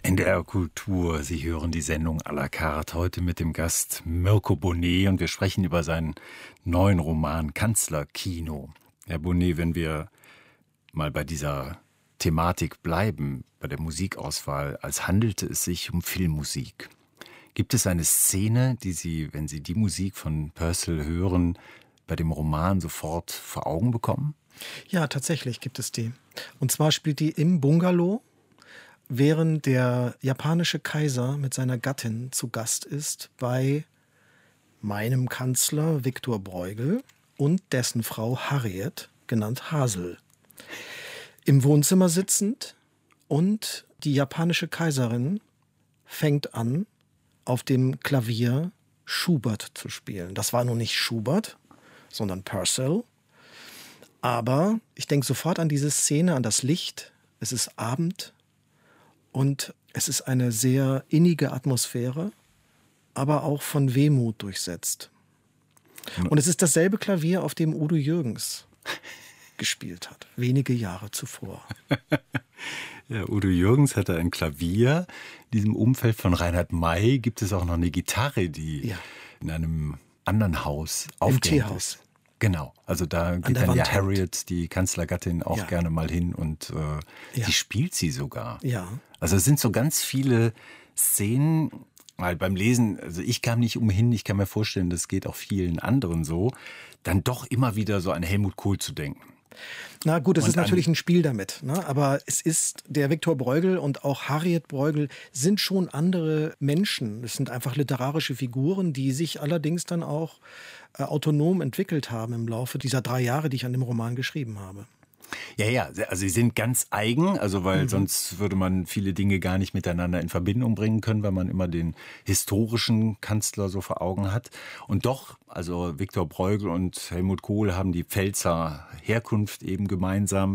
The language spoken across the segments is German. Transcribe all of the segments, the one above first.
NDR Kultur, Sie hören die Sendung à la carte, heute mit dem Gast Mirko Bonet und wir sprechen über seinen neuen Roman Kanzlerkino. Herr Bonet, wenn wir mal bei dieser Thematik bleiben, bei der Musikauswahl, als handelte es sich um Filmmusik. Gibt es eine Szene, die Sie, wenn Sie die Musik von Purcell hören, bei dem Roman sofort vor Augen bekommen? Ja, tatsächlich gibt es die. Und zwar spielt die im Bungalow, während der japanische Kaiser mit seiner Gattin zu Gast ist bei meinem Kanzler Viktor Bruegel und dessen Frau Harriet, genannt Hasel. Im Wohnzimmer sitzend und die japanische Kaiserin fängt an, auf dem Klavier Schubert zu spielen. Das war nun nicht Schubert, sondern Purcell. Aber ich denke sofort an diese Szene, an das Licht. Es ist Abend. Und es ist eine sehr innige Atmosphäre, aber auch von Wehmut durchsetzt. Und es ist dasselbe Klavier, auf dem Udo Jürgens gespielt hat, wenige Jahre zuvor. Ja, Udo Jürgens hatte ein Klavier. In diesem Umfeld von Reinhard May gibt es auch noch eine Gitarre, die in einem anderen Haus aufgehängt ist. Genau, also da geht dann ja Harriet, die Kanzlergattin, auch gerne mal hin und die spielt sie sogar. Ja. Also es sind so ganz viele Szenen, weil beim Lesen, also ich kam nicht umhin, ich kann mir vorstellen, das geht auch vielen anderen so, dann doch immer wieder so an Helmut Kohl zu denken. Na gut, es ist natürlich ein Spiel damit, ne? Aber es ist, der Viktor Bruegel und auch Harriet Bruegel sind schon andere Menschen. Es sind einfach literarische Figuren, die sich allerdings dann auch autonom entwickelt haben im Laufe dieser 3 Jahre, die ich an dem Roman geschrieben habe. Ja, also sie sind ganz eigen, also weil sonst würde man viele Dinge gar nicht miteinander in Verbindung bringen können, weil man immer den historischen Kanzler so vor Augen hat. Und doch, also Viktor Bruegel und Helmut Kohl haben die Pfälzer Herkunft eben gemeinsam.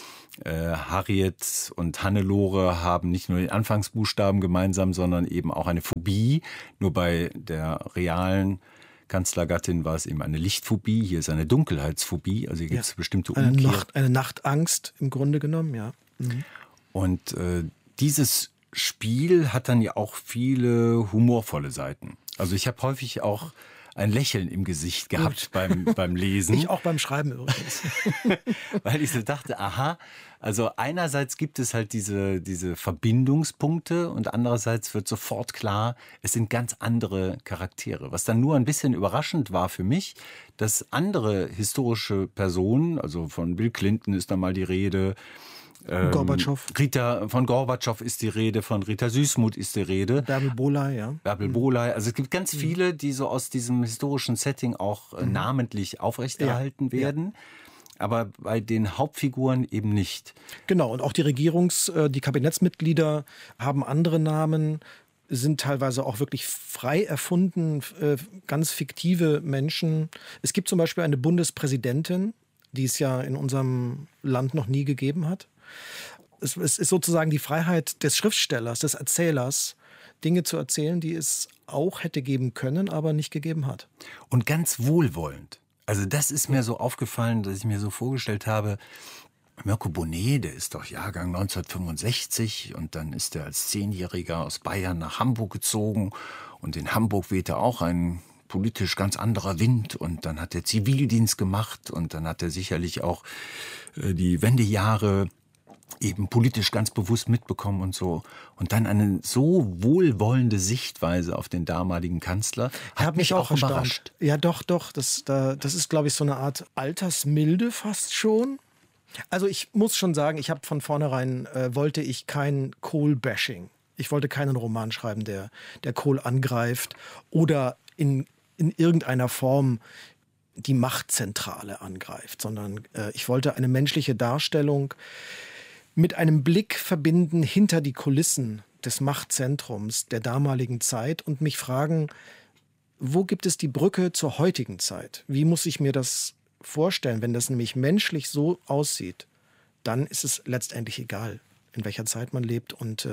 Harriet und Hannelore haben nicht nur den Anfangsbuchstaben gemeinsam, sondern eben auch eine Phobie. Nur bei der realen Kanzlergattin war es eben eine Lichtphobie, hier ist eine Dunkelheitsphobie, also hier gibt es bestimmte Umkehr. Eine Nachtangst im Grunde genommen, ja. Mhm. Und dieses Spiel hat dann ja auch viele humorvolle Seiten. Also ich habe häufig auch ein Lächeln im Gesicht gehabt beim Lesen. Ich auch beim Schreiben übrigens. Weil ich so dachte, aha, also einerseits gibt es halt diese Verbindungspunkte und andererseits wird sofort klar, es sind ganz andere Charaktere. Was dann nur ein bisschen überraschend war für mich, dass andere historische Personen, also von Bill Clinton ist da mal die Rede, Gorbatschow. Von Gorbatschow ist die Rede, von Rita Süßmuth ist die Rede. Bärbel Bohley, ja. Bärbel Bohley. Also es gibt ganz viele, die so aus diesem historischen Setting auch namentlich aufrechterhalten werden. Aber bei den Hauptfiguren eben nicht. Genau, und auch die Kabinettsmitglieder haben andere Namen, sind teilweise auch wirklich frei erfunden, ganz fiktive Menschen. Es gibt zum Beispiel eine Bundespräsidentin, die es ja in unserem Land noch nie gegeben hat. Es ist sozusagen die Freiheit des Schriftstellers, des Erzählers, Dinge zu erzählen, die es auch hätte geben können, aber nicht gegeben hat. Und ganz wohlwollend. Also das ist mir so aufgefallen, dass ich mir so vorgestellt habe, Mirko Bonet, der ist doch Jahrgang 1965 und dann ist er als 10-Jähriger aus Bayern nach Hamburg gezogen und in Hamburg wehte auch ein politisch ganz anderer Wind und dann hat er Zivildienst gemacht und dann hat er sicherlich auch die Wendejahre eben politisch ganz bewusst mitbekommen und so. Und dann eine so wohlwollende Sichtweise auf den damaligen Kanzler hat mich auch überrascht. Ja, doch. Das ist, glaube ich, so eine Art Altersmilde fast schon. Also ich muss schon sagen, ich habe von vornherein, wollte ich kein Kohl-Bashing. Ich wollte keinen Roman schreiben, der Kohl angreift oder in irgendeiner Form die Machtzentrale angreift, sondern ich wollte eine menschliche Darstellung mit einem Blick verbinden hinter die Kulissen des Machtzentrums der damaligen Zeit und mich fragen, wo gibt es die Brücke zur heutigen Zeit? Wie muss ich mir das vorstellen? Wenn das nämlich menschlich so aussieht, dann ist es letztendlich egal, in welcher Zeit man lebt und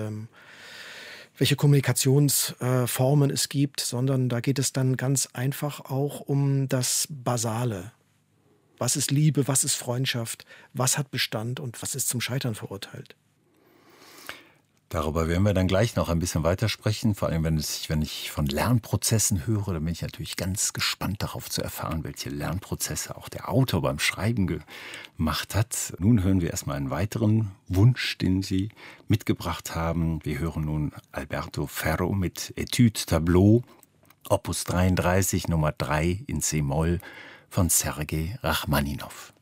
welche Kommunikationsformen es gibt, sondern da geht es dann ganz einfach auch um das Basale. Was ist Liebe, was ist Freundschaft, was hat Bestand und was ist zum Scheitern verurteilt? Darüber werden wir dann gleich noch ein bisschen weitersprechen. Vor allem, wenn ich von Lernprozessen höre, dann bin ich natürlich ganz gespannt darauf zu erfahren, welche Lernprozesse auch der Autor beim Schreiben gemacht hat. Nun hören wir erstmal einen weiteren Wunsch, den Sie mitgebracht haben. Wir hören nun Alberto Ferro mit Etude Tableau, Opus 33, Nummer 3 in C-Moll von Sergei Rachmaninow.